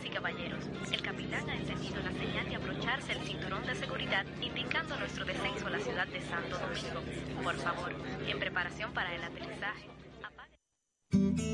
y caballeros, el capitán ha encendido la señal de abrocharse el cinturón de seguridad, indicando nuestro descenso a la ciudad de Santo Domingo. Por favor, en preparación para el aterrizaje, apague